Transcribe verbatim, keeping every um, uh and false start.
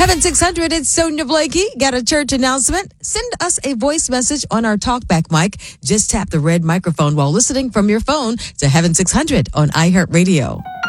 Heaven six hundred, it's Sonia Blakey. Got a church announcement? Send us a voice message on our talkback mic. Just tap the red microphone while listening from your phone to Heaven six hundred on iHeartRadio.